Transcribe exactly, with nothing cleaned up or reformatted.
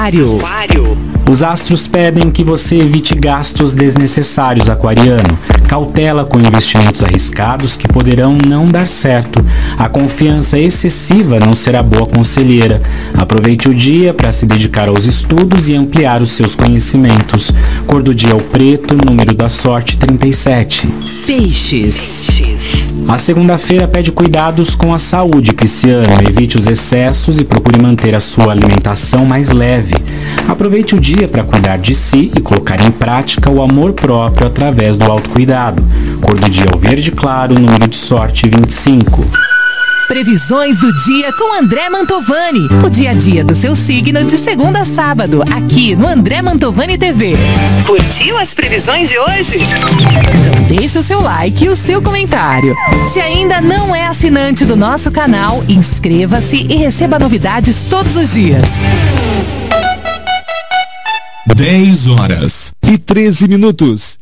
Aquário. Os astros pedem que você evite gastos desnecessários, aquariano. Cautela com investimentos arriscados que poderão não dar certo. A confiança excessiva não será boa conselheira. Aproveite o dia para se dedicar aos estudos e ampliar os seus conhecimentos. Cor do dia é o preto, número da sorte trinta e sete. Peixes. A segunda-feira pede cuidados com a saúde, pisciano. Evite os excessos e procure manter a sua alimentação mais leve. Aproveite o dia para cuidar de si e colocar em prática o amor próprio através do autocuidado. Cor do dia é o verde claro, número de sorte vinte e cinco. Previsões do dia com André Mantovani. O dia a dia do seu signo de segunda a sábado, aqui no André Mantovani T V. Curtiu as previsões de hoje? Então deixe o seu like e o seu comentário. Se ainda não é assinante do nosso canal, inscreva-se e receba novidades todos os dias. dez horas e treze minutos.